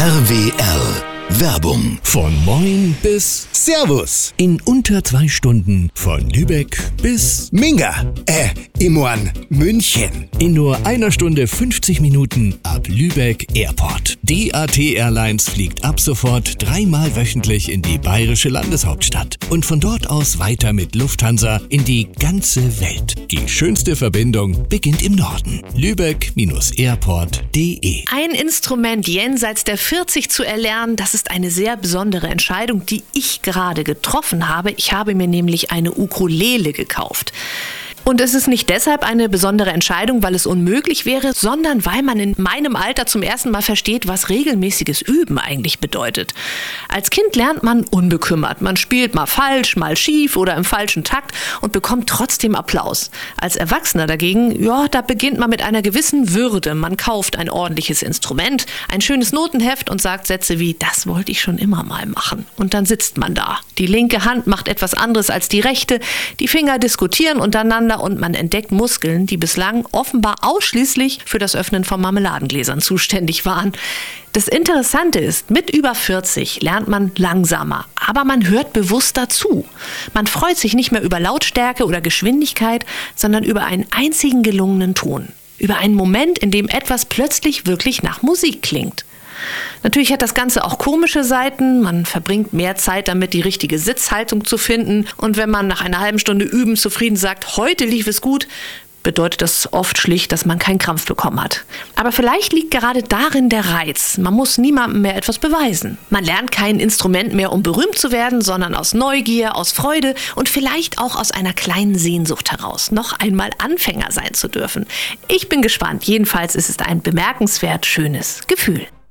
RWR Werbung. Von Moin bis Servus. in unter 2 Stunden von Lübeck bis Minga. Imorn. München. in nur 1 Stunde 50 Minuten ab Lübeck Airport. DAT Airlines fliegt ab sofort 3-mal wöchentlich in die bayerische Landeshauptstadt und von dort aus weiter mit Lufthansa in die ganze Welt. Die schönste Verbindung beginnt im Norden. Lübeck-airport.de. Ein Instrument jenseits der 40 zu erlernen, das ist eine sehr besondere Entscheidung, die ich gerade getroffen habe. Ich habe mir nämlich eine Ukulele gekauft. Und es ist nicht deshalb eine besondere Entscheidung, weil es unmöglich wäre, sondern weil man in meinem Alter zum ersten Mal versteht, was regelmäßiges Üben eigentlich bedeutet. Als Kind lernt man unbekümmert. Man spielt mal falsch, mal schief oder im falschen Takt und bekommt trotzdem Applaus. Als Erwachsener dagegen, da beginnt man mit einer gewissen Würde. Man kauft ein ordentliches Instrument, ein schönes Notenheft und sagt Sätze wie, das wollte ich schon immer mal machen. Und dann sitzt man da. Die linke Hand macht etwas anderes als die rechte, die Finger diskutieren untereinander und man entdeckt Muskeln, die bislang offenbar ausschließlich für das Öffnen von Marmeladengläsern zuständig waren. Das Interessante ist, mit über 40 lernt man langsamer, aber man hört bewusster zu. Man freut sich nicht mehr über Lautstärke oder Geschwindigkeit, sondern über einen einzigen gelungenen Ton. Über einen Moment, in dem etwas plötzlich wirklich nach Musik klingt. Natürlich hat das Ganze auch komische Seiten. Man verbringt mehr Zeit damit, die richtige Sitzhaltung zu finden. Und wenn man nach einer halben Stunde Üben zufrieden sagt, heute lief es gut, bedeutet das oft schlicht, dass man keinen Krampf bekommen hat. Aber vielleicht liegt gerade darin der Reiz. Man muss niemandem mehr etwas beweisen. Man lernt kein Instrument mehr, um berühmt zu werden, sondern aus Neugier, aus Freude und vielleicht auch aus einer kleinen Sehnsucht heraus, noch einmal Anfänger sein zu dürfen. Ich bin gespannt. Jedenfalls ist es ein bemerkenswert schönes Gefühl.